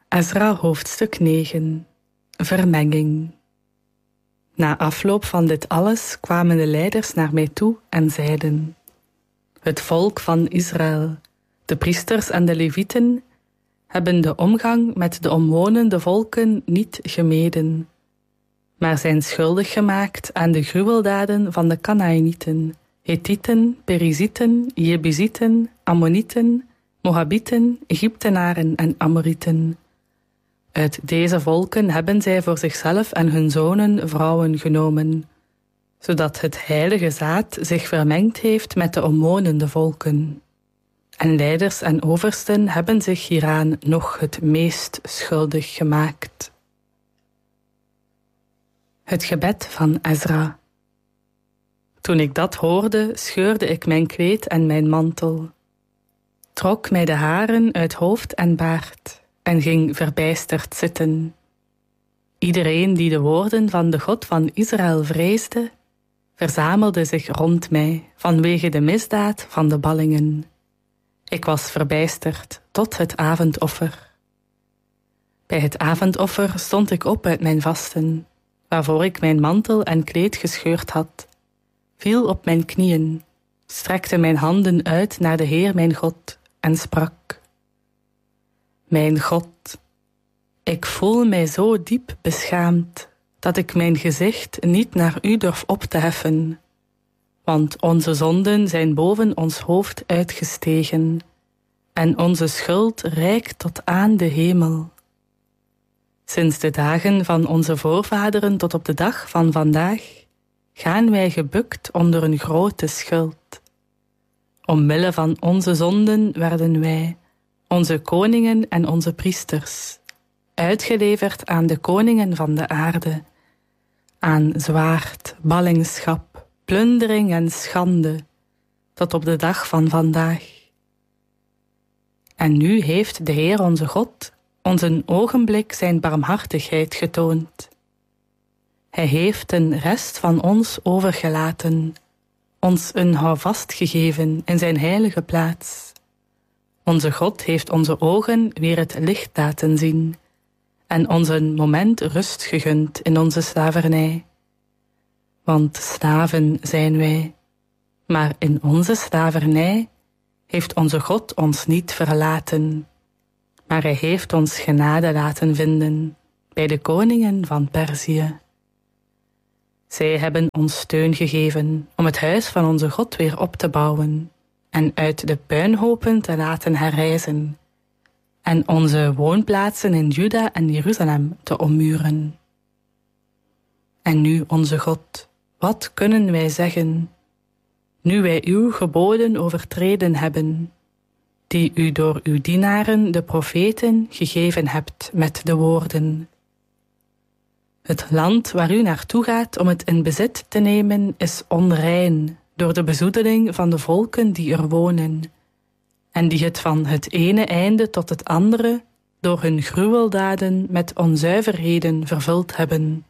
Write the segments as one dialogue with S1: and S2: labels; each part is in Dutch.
S1: Ezra hoofdstuk 9. Vermenging. Na afloop van dit alles kwamen de leiders naar mij toe en zeiden: het volk van Israël, de priesters en de levieten, hebben de omgang met de omwonende volken niet gemeden, maar zijn schuldig gemaakt aan de gruweldaden van de Kanaanieten, Hethieten, Perizieten, Jebusieten, Ammonieten, Moabieten, Egyptenaren en Amorieten. Uit deze volken hebben zij voor zichzelf en hun zonen vrouwen genomen, zodat het heilige zaad zich vermengd heeft met de omwonende volken. En leiders en oversten hebben zich hieraan nog het meest schuldig gemaakt. Het gebed van Ezra. Toen ik dat hoorde, scheurde ik mijn kleed en mijn mantel, trok mij de haren uit hoofd en baard en ging verbijsterd zitten. Iedereen die de woorden van de God van Israël vreesde, verzamelde zich rond mij vanwege de misdaad van de ballingen. Ik was verbijsterd tot het avondoffer. Bij het avondoffer stond ik op uit mijn vasten, waarvoor ik mijn mantel en kleed gescheurd had, viel op mijn knieën, strekte mijn handen uit naar de Heer mijn God en sprak: mijn God, ik voel mij zo diep beschaamd dat ik mijn gezicht niet naar u durf op te heffen, want onze zonden zijn boven ons hoofd uitgestegen en onze schuld reikt tot aan de hemel. Sinds de dagen van onze voorvaderen tot op de dag van vandaag gaan wij gebukt onder een grote schuld. Omwille van onze zonden werden wij, onze koningen en onze priesters, uitgeleverd aan de koningen van de aarde, aan zwaard, ballingschap, plundering en schande, tot op de dag van vandaag. En nu heeft de Heer onze God ons een ogenblik zijn barmhartigheid getoond. Hij heeft een rest van ons overgelaten, ons een houvast gegeven in zijn heilige plaats. Onze God heeft onze ogen weer het licht laten zien en ons een moment rust gegund in onze slavernij. Want slaven zijn wij, maar in onze slavernij heeft onze God ons niet verlaten, maar hij heeft ons genade laten vinden bij de koningen van Perzië. Zij hebben ons steun gegeven om het huis van onze God weer op te bouwen en uit de puinhopen te laten herrijzen en onze woonplaatsen in Juda en Jeruzalem te ommuren. En nu, onze God, wat kunnen wij zeggen, nu wij uw geboden overtreden hebben, die u door uw dienaren, de profeten, gegeven hebt met de woorden: het land waar u naartoe gaat om het in bezit te nemen is onrein door de bezoedeling van de volken die er wonen, en die het van het ene einde tot het andere door hun gruweldaden met onzuiverheden vervuld hebben.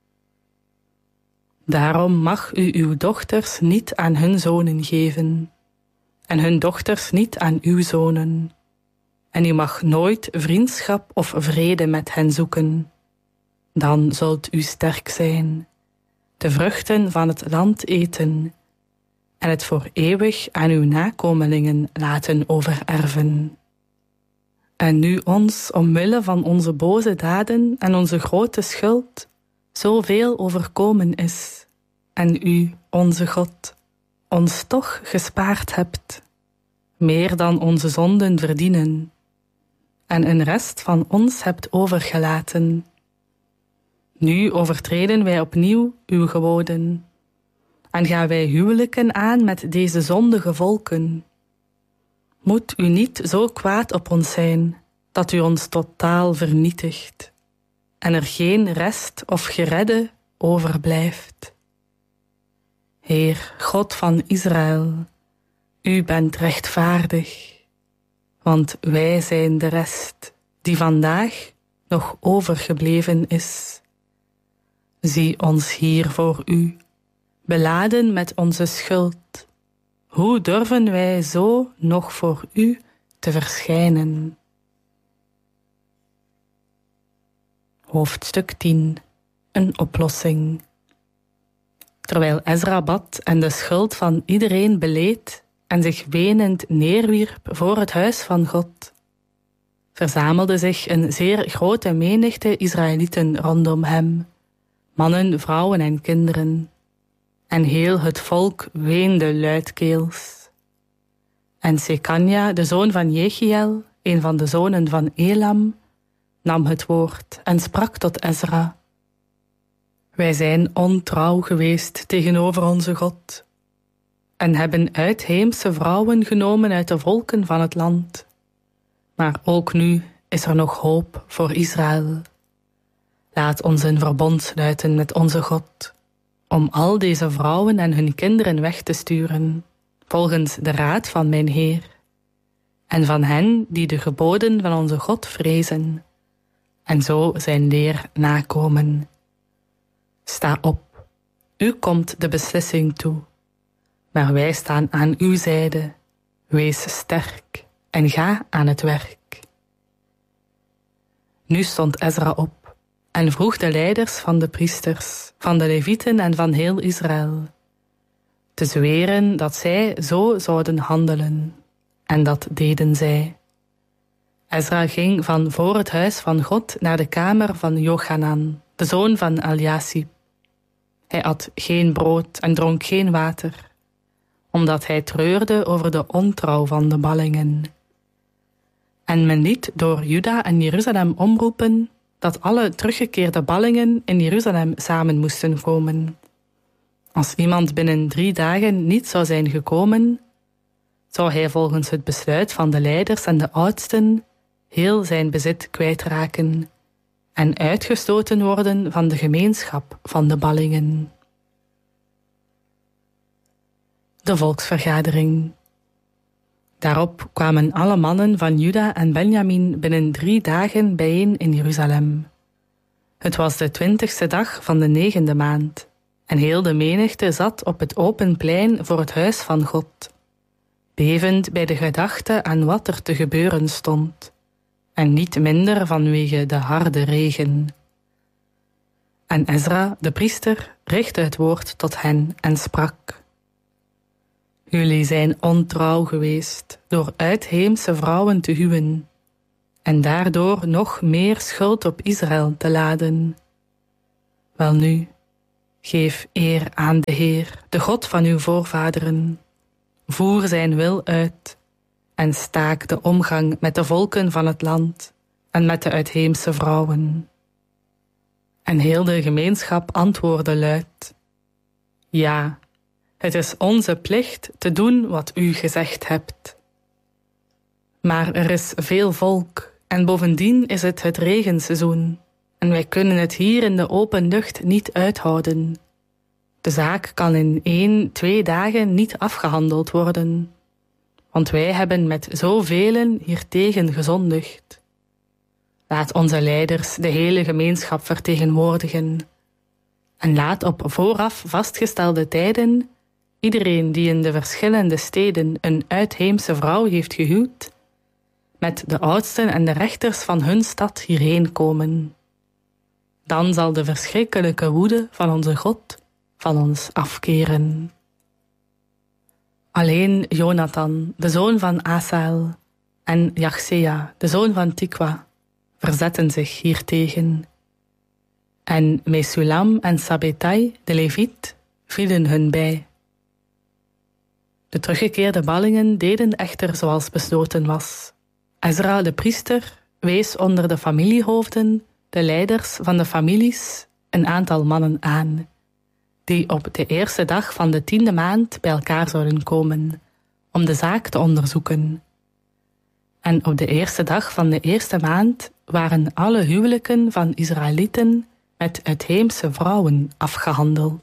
S1: Daarom mag u uw dochters niet aan hun zonen geven, en hun dochters niet aan uw zonen, en u mag nooit vriendschap of vrede met hen zoeken. Dan zult u sterk zijn, de vruchten van het land eten, en het voor eeuwig aan uw nakomelingen laten overerven. En nu ons, omwille van onze boze daden en onze grote schuld, zoveel overkomen is, en u, onze God, ons toch gespaard hebt, meer dan onze zonden verdienen, en een rest van ons hebt overgelaten. Nu overtreden wij opnieuw uw geboden, en gaan wij huwelijken aan met deze zondige volken. Moet u niet zo kwaad op ons zijn, dat u ons totaal vernietigt, en er geen rest of geredde overblijft. Heer, God van Israël, u bent rechtvaardig, want wij zijn de rest die vandaag nog overgebleven is. Zie ons hier voor u, beladen met onze schuld. Hoe durven wij zo nog voor u te verschijnen? Hoofdstuk 10. Een oplossing. Terwijl Ezra bad en de schuld van iedereen beleed en zich wenend neerwierp voor het huis van God, verzamelde zich een zeer grote menigte Israëlieten rondom hem, mannen, vrouwen en kinderen, en heel het volk weende luidkeels. En Sekania, de zoon van Jechiel, een van de zonen van Elam, nam het woord en sprak tot Ezra: Wij zijn ontrouw geweest tegenover onze God en hebben uitheemse vrouwen genomen uit de volken van het land. Maar ook nu is er nog hoop voor Israël. Laat ons een verbond sluiten met onze God, om al deze vrouwen en hun kinderen weg te sturen, volgens de raad van mijn Heer, en van hen die de geboden van onze God vrezen, en zo zijn leer nakomen. Sta op, u komt de beslissing toe, maar wij staan aan uw zijde. Wees sterk en ga aan het werk. Nu stond Ezra op en vroeg de leiders van de priesters, van de levieten en van heel Israël, te zweren dat zij zo zouden handelen, en dat deden zij. Ezra ging van voor het huis van God naar de kamer van Jochanan, de zoon van Eliasib. Hij at geen brood en dronk geen water, omdat hij treurde over de ontrouw van de ballingen. En men liet door Juda en Jeruzalem omroepen dat alle teruggekeerde ballingen in Jeruzalem samen moesten komen. Als iemand binnen 3 dagen niet zou zijn gekomen, zou hij volgens het besluit van de leiders en de oudsten heel zijn bezit kwijtraken en uitgestoten worden van de gemeenschap van de ballingen. De volksvergadering. Daarop kwamen alle mannen van Juda en Benjamin binnen 3 dagen bijeen in Jeruzalem. Het was de 20e dag van de 9e maand, en heel de menigte zat op het open plein voor het huis van God, bevend bij de gedachte aan wat er te gebeuren stond, en niet minder vanwege de harde regen. En Ezra, de priester, richtte het woord tot hen en sprak: Jullie zijn ontrouw geweest door uitheemse vrouwen te huwen, en daardoor nog meer schuld op Israël te laden. Welnu, geef eer aan de Heer, de God van uw voorvaderen. Voer zijn wil uit en staak de omgang met de volken van het land en met de uitheemse vrouwen. En heel de gemeenschap antwoordde luid: Ja, het is onze plicht te doen wat u gezegd hebt. Maar er is veel volk en bovendien is het regenseizoen en wij kunnen het hier in de open lucht niet uithouden. De zaak kan in 1-2 dagen niet afgehandeld worden, want wij hebben met zoveel hiertegen gezondigd. Laat onze leiders de hele gemeenschap vertegenwoordigen en laat op vooraf vastgestelde tijden iedereen die in de verschillende steden een uitheemse vrouw heeft gehuwd, met de oudsten en de rechters van hun stad hierheen komen. Dan zal de verschrikkelijke woede van onze God van ons afkeren. Alleen Jonathan, de zoon van Asael, en Jachsea, de zoon van Tikwa, verzetten zich hiertegen. En Mesulam en Sabbetai, de leviet, vielen hun bij. De teruggekeerde ballingen deden echter zoals besloten was. Ezra, de priester, wees onder de familiehoofden, de leiders van de families, een aantal mannen aan, die op de eerste dag van de 10e maand bij elkaar zouden komen, om de zaak te onderzoeken. En op de eerste dag van de eerste maand waren alle huwelijken van Israëlieten met uitheemse vrouwen afgehandeld.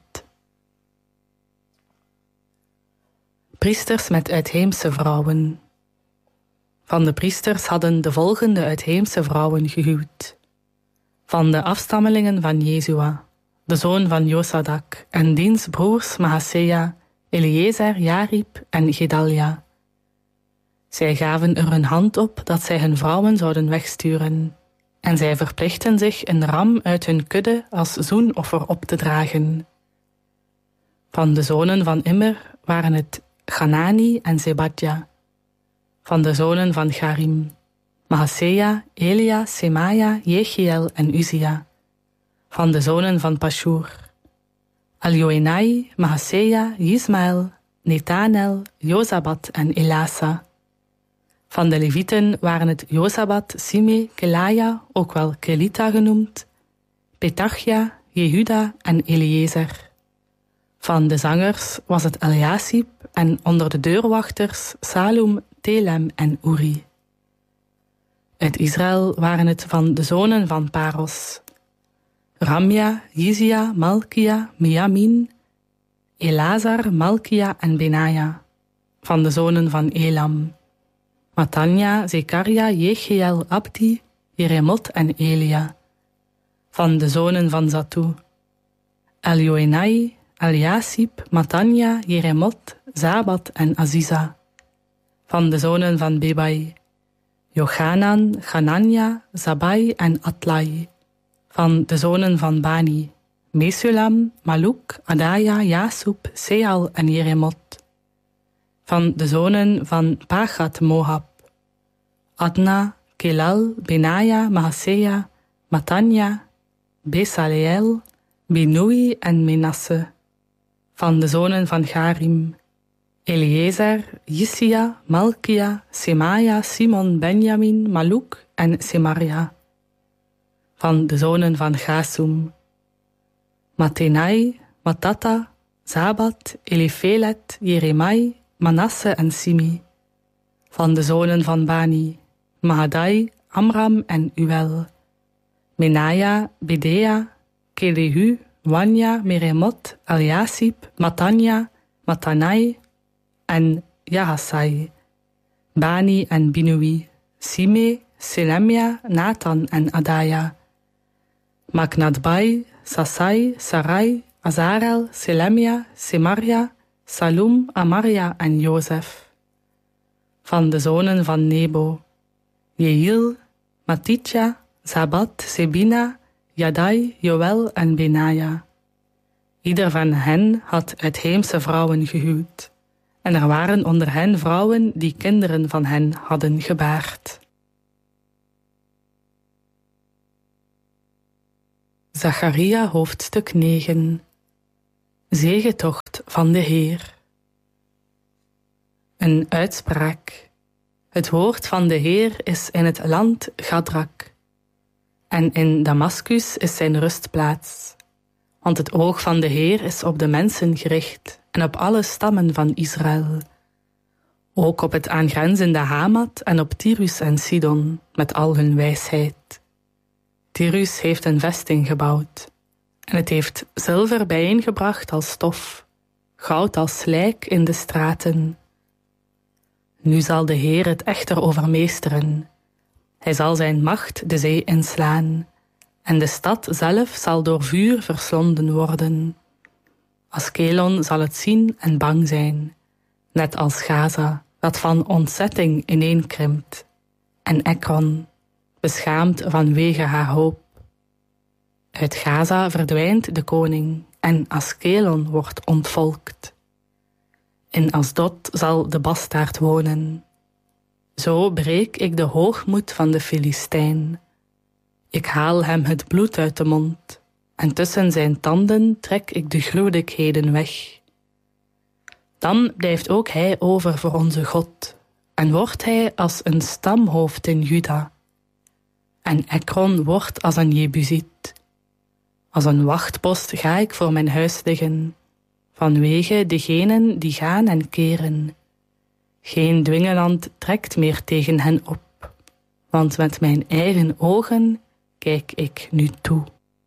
S1: Priesters met uitheemse vrouwen. Van de priesters hadden de volgende uitheemse vrouwen gehuwd: van de afstammelingen van Jezua, de zoon van Josadak, en diens broers Maasea, Eliezer, Jarib en Gedalia. Zij gaven er hun hand op dat zij hun vrouwen zouden wegsturen, En zij verplichten zich een ram uit hun kudde als zoenoffer op te dragen. Van de zonen van Immer waren het Hanani en Zebadja. Van de zonen van Garim, Mahaseja, Elia, Semaja, Jechiel en Uzia. Van de zonen van Pashur, Aljoenai, Mahaseja, Yismael, Netanel, Jozabad en Elasa. Van de Levieten waren het Jozabad, Sime, Kelaja, ook wel Kelita genoemd, Petachia, Jehuda en Eliezer. Van de zangers was het Eliasib en onder de deurwachters Salum, Telem en Uri. Uit Israël waren het van de zonen van Paros, Ramja, Jizia, Malkia, Miamin, Elazar, Malkia en Benaja. Van de zonen van Elam, Matanja, Zekaria, Jechiel, Abdi, Jeremot en Elia. Van de zonen van Zatu, Eljoenai, Eliasib, Matanja, Jeremot, Zabad en Aziza. Van de zonen van Bebai, Jochanan, Hananja, Zabai en Atlai. Van de zonen van Bani, Mesulam, Maluk, Adaya, Jasub, Seal en Jeremot. Van de zonen van Pachat Moab, Adna, Kelal, Benaja, Mahaseja, Matanja, Besaleel, Binui en Menasse. Van de zonen van Garim, Eliezer, Yissia, Malkia, Semaja, Simon, Benjamin, Maluk en Semaria. Van de zonen van Gasum, Matenai, Matata, Zabad, Elifelet, Jeremai, Manasse en Simi. Van de zonen van Bani, Mahadai, Amram en Uel. Menaja, Bedea, Kelehu, Wanja, Meremot, Eliasib, Matanja, Matanai en Jahasai. Bani en Binui, Sime, Selemia, Nathan en Adaya. Maknadbai, Sasai, Sarai, Azarel, Selemia, Semaria, Salum, Amaria en Jozef. Van de zonen van Nebo, Jehiel, Matitja, Zabad, Sebina, Jadai, Joel en Benaja. Ieder van hen had uitheemse vrouwen gehuwd, en er waren onder hen vrouwen die kinderen van hen hadden gebaard. Zacharia hoofdstuk 9. Zegetocht van de Heer. Een uitspraak. Het woord van de Heer is in het land Gadrak. En in Damaskus is zijn rustplaats. Want het oog van de Heer is op de mensen gericht en op alle stammen van Israël. Ook op het aangrenzende Hamat en op Tyrus en Sidon met al hun wijsheid. Tyrus heeft een vesting gebouwd en het heeft zilver bijeengebracht als stof, goud als slijk in de straten. Nu zal de Heer het echter overmeesteren. Hij zal zijn macht de zee inslaan en de stad zelf zal door vuur verslonden worden. Askelon zal het zien en bang zijn, net als Gaza, dat van ontzetting ineenkrimpt, en Ekron, beschaamd vanwege haar hoop. Uit Gaza verdwijnt de koning en Askelon wordt ontvolkt. In Asdod zal de bastaard wonen. Zo breek ik de hoogmoed van de Filistijn. Ik haal hem het bloed uit de mond en tussen zijn tanden trek ik de gruwelijkheden weg. Dan blijft ook hij over voor onze God en wordt hij als een stamhoofd in Juda. En Ekron wordt als een Jebusiet. Als een wachtpost ga ik voor mijn huis liggen, vanwege degenen die gaan en keren. Geen dwingeland trekt meer tegen hen op, want met mijn eigen ogen kijk ik nu toe.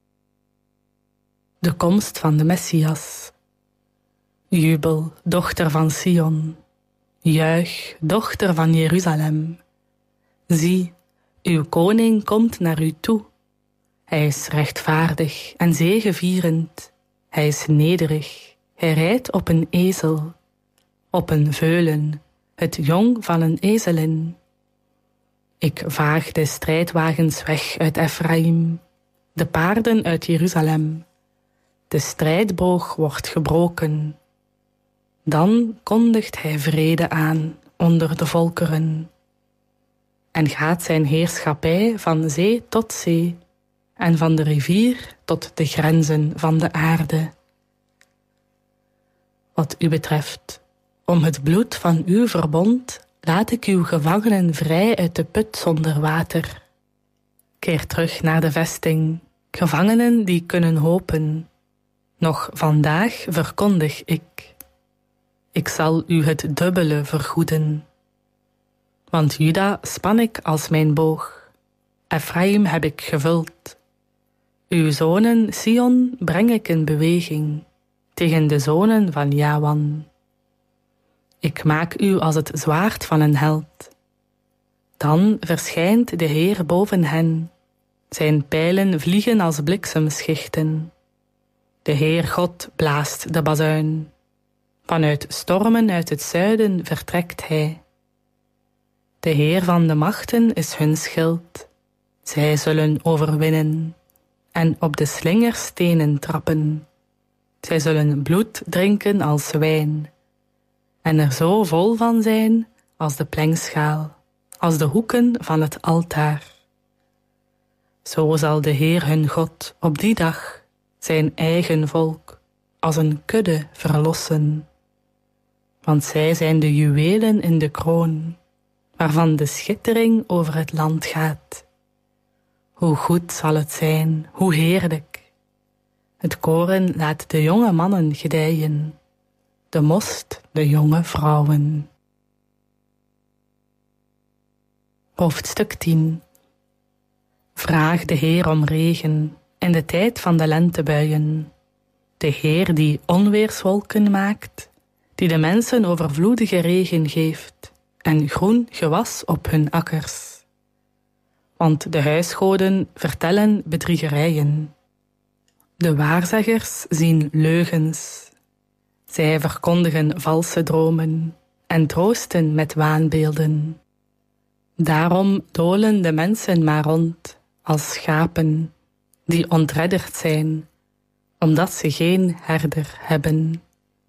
S1: De komst van de Messias. Jubel, dochter van Sion. Juich, dochter van Jeruzalem. Zie, uw koning komt naar u toe. Hij is rechtvaardig en zegevierend. Hij is nederig. Hij rijdt op een ezel, op een veulen, het jong van een ezelin. Ik vaag de strijdwagens weg uit Efraïm, de paarden uit Jeruzalem. De strijdboog wordt gebroken. Dan kondigt hij vrede aan onder de volkeren. En gaat zijn heerschappij van zee tot zee en van de rivier tot de grenzen van de aarde. Wat u betreft, om het bloed van uw verbond laat ik uw gevangenen vrij uit de put zonder water. Keer terug naar de vesting, gevangenen die kunnen hopen. Nog vandaag verkondig ik. Ik zal u het dubbele vergoeden. Want Juda span ik als mijn boog, Efraïm heb ik gevuld. Uw zonen Sion breng ik in beweging tegen de zonen van Jawan. Ik maak u als het zwaard van een held. Dan verschijnt de Heer boven hen. Zijn pijlen vliegen als bliksemschichten. De Heer God blaast de bazuin. Vanuit stormen uit het zuiden vertrekt hij. De Heer van de machten is hun schild. Zij zullen overwinnen en op de slingerstenen trappen. Zij zullen bloed drinken als wijn en er zo vol van zijn als de plengschaal, als de hoeken van het altaar. Zo zal de Heer hun God op die dag zijn eigen volk als een kudde verlossen. Want zij zijn de juwelen in de kroon, waarvan de schittering over het land gaat. Hoe goed zal het zijn, hoe heerlijk. Het koren laat de jonge mannen gedijen, de most de jonge vrouwen. Hoofdstuk 10. Vraag de Heer om regen in de tijd van de lentebuien. De Heer die onweerswolken maakt, die de mensen overvloedige regen geeft en groen gewas op hun akkers. Want de huisgoden vertellen bedriegerijen. De waarzeggers zien leugens. Zij verkondigen valse dromen en troosten met waanbeelden. Daarom dolen de mensen maar rond als schapen die ontredderd zijn, omdat ze geen herder hebben.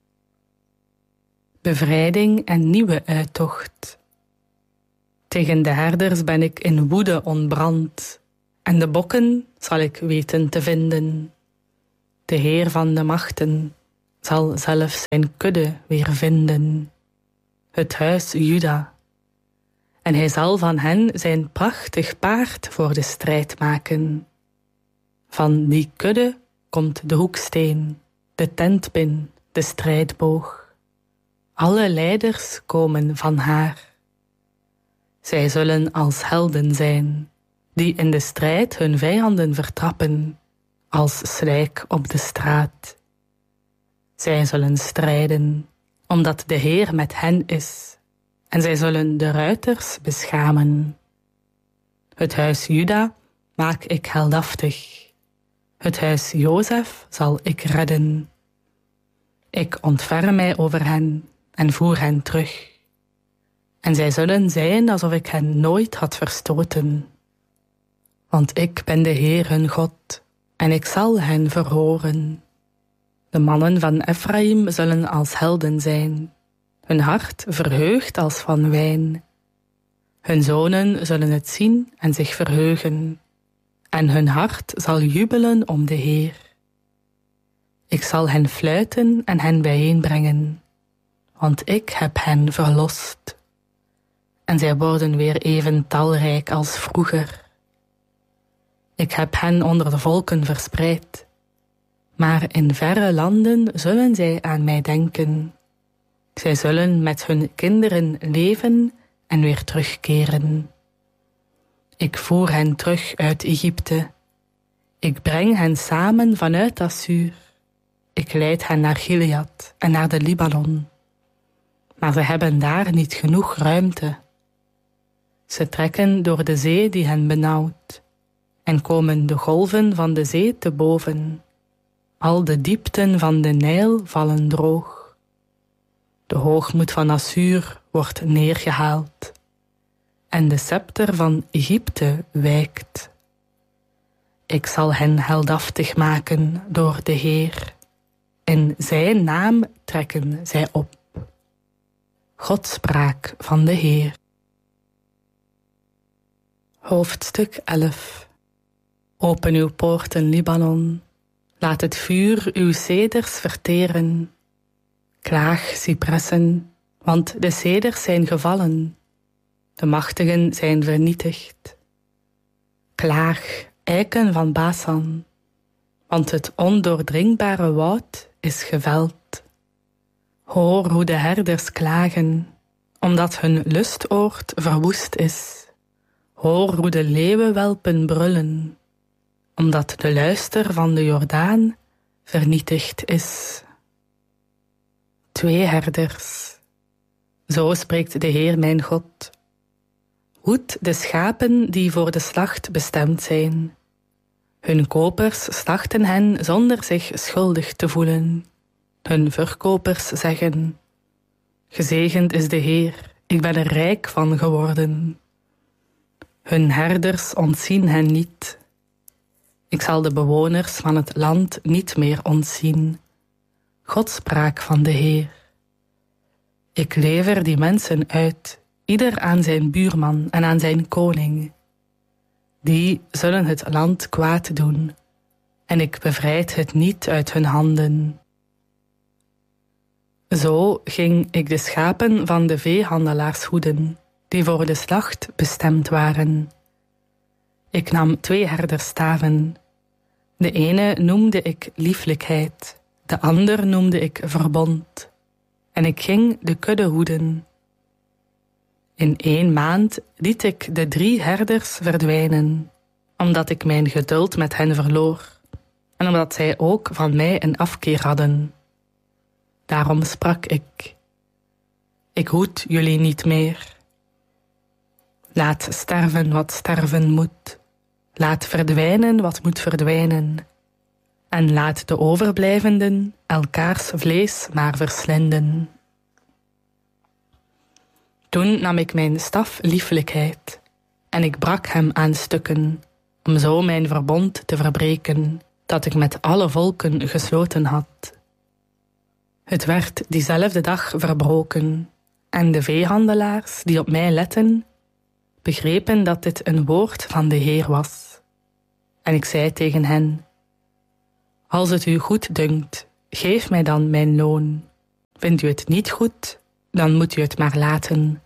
S1: Bevrijding en nieuwe uittocht. Tegen de herders ben ik in woede ontbrand, en de bokken zal ik weten te vinden. De Heer van de machten zal zelf zijn kudde weer vinden, het huis Juda. En hij zal van hen zijn prachtig paard voor de strijd maken. Van die kudde komt de hoeksteen, de tentpin, de strijdboog. Alle leiders komen van haar. Zij zullen als helden zijn, die in de strijd hun vijanden vertrappen, als slijk op de straat. Zij zullen strijden, omdat de Heer met hen is, en zij zullen de ruiters beschamen. Het huis Juda maak ik heldhaftig. Het huis Jozef zal ik redden. Ik ontferm mij over hen en voer hen terug. En zij zullen zijn alsof ik hen nooit had verstoten. Want ik ben de Heer hun God, en ik zal hen verhoren. De mannen van Efraïm zullen als helden zijn, hun hart verheugd als van wijn. Hun zonen zullen het zien en zich verheugen, en hun hart zal jubelen om de Heer. Ik zal hen fluiten en hen bijeenbrengen, want ik heb hen verlost. En zij worden weer even talrijk als vroeger. Ik heb hen onder de volken verspreid, maar in verre landen zullen zij aan mij denken. Zij zullen met hun kinderen leven en weer terugkeren. Ik voer hen terug uit Egypte. Ik breng hen samen vanuit Assur. Ik leid hen naar Gilead en naar de Libanon. Maar ze hebben daar niet genoeg ruimte. Ze trekken door de zee die hen benauwt en komen de golven van de zee te boven. Al de diepten van de Nijl vallen droog. De hoogmoed van Assur wordt neergehaald. en de scepter van Egypte wijkt. Ik zal hen heldhaftig maken door de Heer. In zijn naam trekken zij op. Godspraak van de Heer. Hoofdstuk 11. Open uw poorten, Libanon. Laat het vuur uw ceders verteren. Klaag, cypressen, want de ceders zijn gevallen. De machtigen zijn vernietigd. Klaag, eiken van Basan, want het ondoordringbare woud is geveld. Hoor hoe de herders klagen, omdat hun lustoord verwoest is. Hoor hoe de leeuwenwelpen brullen, omdat de luister van de Jordaan vernietigd is. 2 herders. Zo spreekt de Heer mijn God. Hoed de schapen die voor de slacht bestemd zijn. Hun kopers slachten hen zonder zich schuldig te voelen. Hun verkopers zeggen: gezegend is de Heer, ik ben er rijk van geworden. Hun herders ontzien hen niet. Ik zal de bewoners van het land niet meer ontzien. Godspraak van de Heer. Ik lever die mensen uit, ieder aan zijn buurman en aan zijn koning. Die zullen het land kwaad doen, en ik bevrijd het niet uit hun handen. Zo ging ik de schapen van de veehandelaars hoeden, die voor de slacht bestemd waren. Ik nam 2 herderstaven. De ene noemde ik lieflijkheid, de ander noemde ik verbond. En ik ging de kudde hoeden. In 1 maand liet ik de 3 herders verdwijnen, omdat ik mijn geduld met hen verloor, en omdat zij ook van mij een afkeer hadden. Daarom sprak ik: ik hoed jullie niet meer. Laat sterven wat sterven moet. Laat verdwijnen wat moet verdwijnen. En laat de overblijvenden elkaars vlees maar verslinden. Toen nam ik mijn staf lieflijkheid, en ik brak hem aan stukken, om zo mijn verbond te verbreken, dat ik met alle volken gesloten had. Het werd diezelfde dag verbroken, en de veehandelaars die op mij letten, begrepen dat dit een woord van de Heer was. En ik zei tegen hen: als het u goed dunkt, geef mij dan mijn loon. Vindt u het niet goed, dan moet u het maar laten.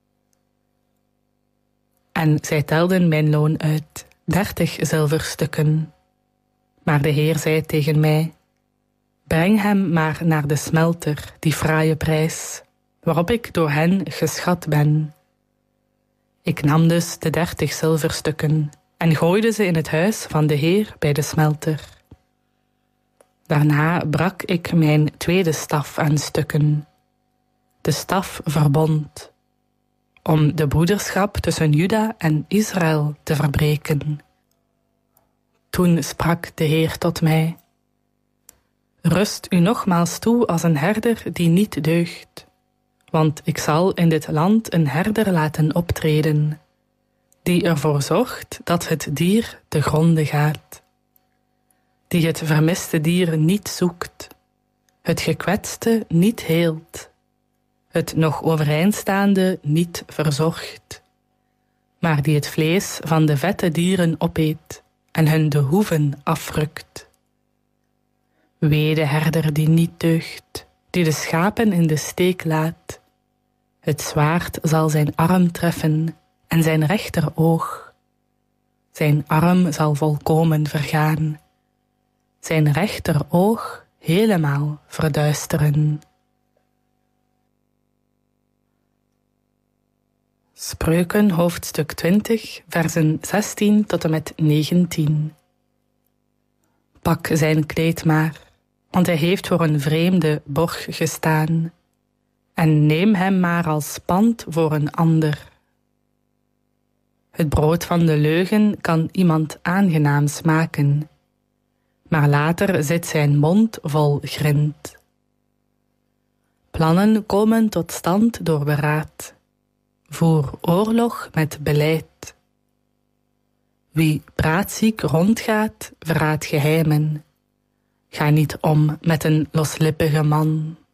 S1: En zij telden mijn loon uit, 30 zilverstukken. Maar de Heer zei tegen mij: breng hem maar naar de smelter, die fraaie prijs, waarop ik door hen geschat ben. Ik nam dus de 30 zilverstukken en gooide ze in het huis van de Heer bij de smelter. Daarna brak ik mijn 2e staf aan stukken, de staf verbond, om de broederschap tussen Juda en Israël te verbreken. Toen sprak de Heer tot mij: rust u nogmaals toe als een herder die niet deugt, want ik zal in dit land een herder laten optreden, die ervoor zorgt dat het dier te gronde gaat, die het vermiste dier niet zoekt, het gekwetste niet heelt, het nog overeindstaande niet verzorgt, maar die het vlees van de vette dieren opeet en hun de hoeven afrukt. Wee de herder die niet deugt, die de schapen in de steek laat. Het zwaard zal zijn arm treffen en zijn rechteroog. Zijn arm zal volkomen vergaan, zijn rechteroog helemaal verduisteren. Spreuken hoofdstuk 20, versen 16 tot en met 19. Pak zijn kleed maar, want hij heeft voor een vreemde borg gestaan, en neem hem maar als pand voor een ander. Het brood van de leugen kan iemand aangenaam smaken, maar later zit zijn mond vol grind. Plannen komen tot stand door beraad, voer oorlog met beleid. Wie praatziek rondgaat, verraadt geheimen. Ga niet om met een loslippige man.